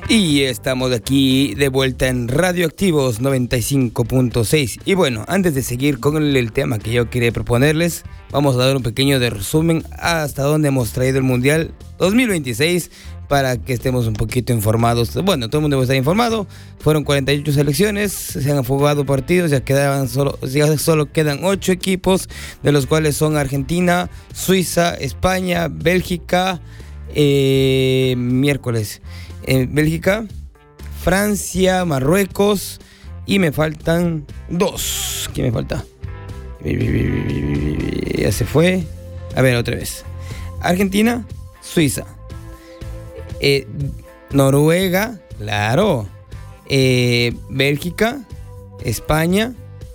Y estamos aquí de vuelta en Radioactivos 95.6. Y bueno, antes de seguir con el tema que yo quería proponerles, vamos a dar un pequeño de resumen hasta dónde hemos traído el Mundial 2026 para que estemos un poquito informados. Bueno, todo el mundo debe estar informado. Fueron 48 selecciones, se han jugado partidos, ya solo quedan 8 equipos, de los cuales son Argentina, Suiza, España, Bélgica, Bélgica, Francia, Marruecos y me faltan 2. ¿Quién me falta? Ya se fue. A ver, otra vez. Argentina, Suiza, Noruega, claro, Bélgica, España,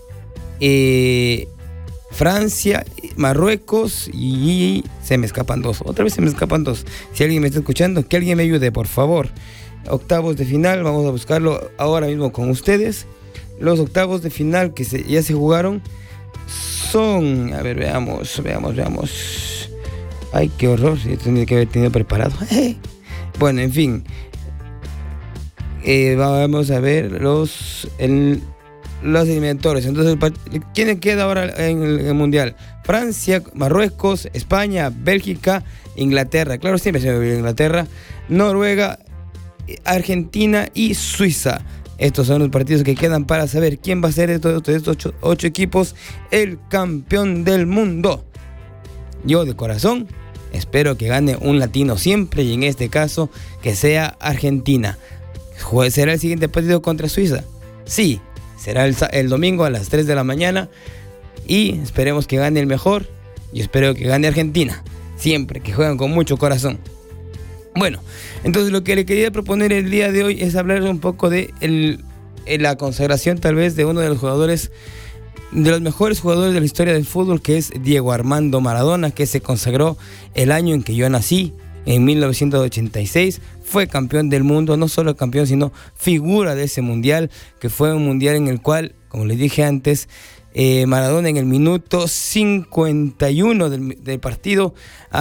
Francia, Marruecos y se me escapan 2. Otra vez se me escapan 2. Si alguien me está escuchando, que alguien me ayude, por favor. Octavos de final, vamos a buscarlo ahora mismo con ustedes. Los octavos de final que ya se jugaron son, a ver, veamos. Ay, qué horror, tenía que haber tenido preparado. Bueno, en fin. Vamos a ver los eliminatorios. Entonces, ¿quién queda ahora en el Mundial? Francia, Marruecos, España, Bélgica, Inglaterra. Claro, siempre se me olvida Inglaterra. Noruega, Argentina y Suiza. Estos son los partidos que quedan para saber quién va a ser de estos 8 equipos el campeón del mundo. Yo de corazón espero que gane un latino siempre, y en este caso que sea Argentina. ¿Será el siguiente partido contra Suiza? Sí. Será el domingo a las 3 de la mañana y esperemos que gane el mejor. Y espero que gane Argentina, siempre, que juegan con mucho corazón. Bueno, entonces lo que le quería proponer el día de hoy es hablar un poco de la consagración tal vez de uno de los jugadores, de los mejores jugadores de la historia del fútbol, que es Diego Armando Maradona, que se consagró el año en que yo nací, en 1986. Fue campeón del mundo, no solo campeón, sino figura de ese mundial, que fue un mundial en el cual, como les dije antes, Maradona en el minuto 51 del partido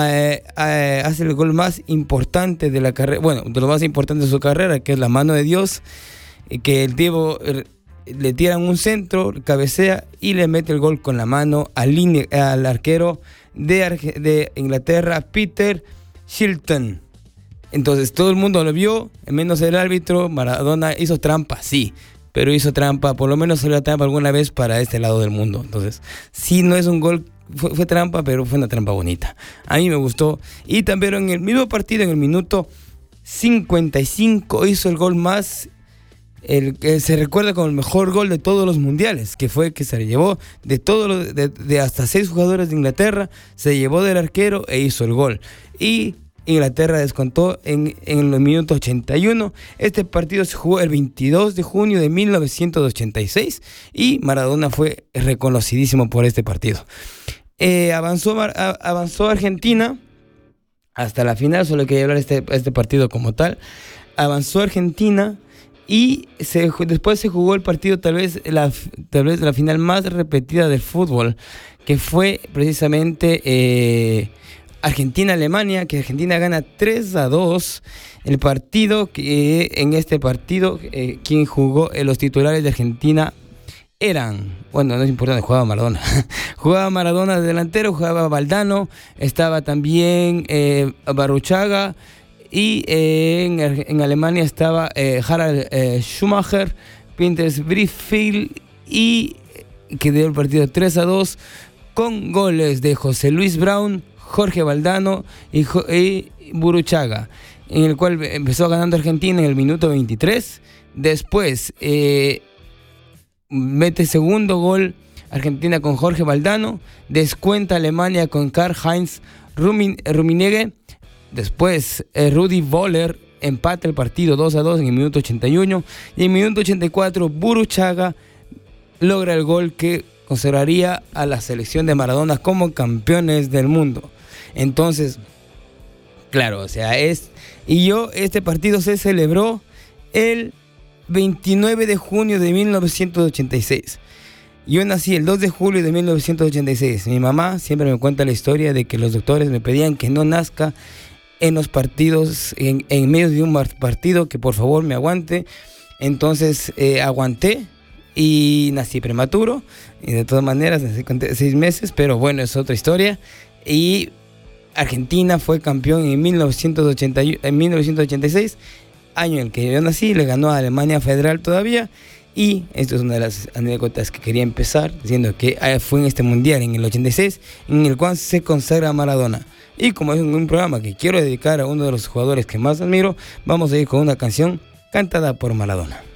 hace el gol más importante de la carrera, bueno, de lo más importante de su carrera, que es la mano de Dios, que el tipo le tiran un centro, cabecea y le mete el gol con la mano al arquero de Inglaterra, Peter Shilton. Entonces todo el mundo lo vio, menos el árbitro. Maradona hizo trampa, sí, pero hizo trampa, por lo menos salió trampa alguna vez para este lado del mundo. Entonces, sí, no es un gol, fue trampa, pero fue una trampa bonita. A mí me gustó. Y también en el mismo partido, en el minuto 55, hizo el gol más, el que se recuerda como el mejor gol de todos los mundiales, que fue que se llevó de hasta 6 jugadores de Inglaterra, se llevó del arquero e hizo el gol. Y Inglaterra descontó en el minuto 81. Este partido se jugó el 22 de junio de 1986 y Maradona fue reconocidísimo por este partido. Avanzó Argentina hasta la final, solo quería hablar de este partido como tal. Avanzó Argentina y después se jugó el partido, tal vez la final más repetida del fútbol, que fue precisamente Argentina-Alemania, que Argentina gana 3-2 el partido. En este partido quien jugó, los titulares de Argentina eran, bueno, no es importante, jugaba Maradona jugaba Maradona de delantero, jugaba Valdano, estaba también Baruchaga, y en Alemania estaba Harald Schumacher, Pinters Brieffield, y que dio el partido 3-2 con goles de José Luis Brown, Jorge Valdano y Buruchaga, en el cual empezó ganando Argentina en el minuto 23. Después mete segundo gol Argentina con Jorge Valdano, descuenta Alemania con Karl-Heinz Rummenigge. Después Rudi Völler empata el partido 2-2 en el minuto 81, y en el minuto 84 Buruchaga logra el gol que consagraría a la selección de Maradona como campeones del mundo. Entonces, claro, o sea, este partido se celebró el 29 de junio de 1986. Yo nací el 2 de julio de 1986. Mi mamá siempre me cuenta la historia de que los doctores me pedían que no nazca en los partidos, en medio de un partido, que por favor me aguante. Entonces aguanté y nací prematuro, y de todas maneras nací con 6 meses, pero bueno, es otra historia. Y Argentina fue campeón en 1986, año en el que yo nací, le ganó a Alemania Federal todavía. Y esto es una de las anécdotas que quería empezar diciendo que fue en este mundial, en el 86, en el cual se consagra Maradona. Y como es un programa que quiero dedicar a uno de los jugadores que más admiro, vamos a ir con una canción cantada por Maradona.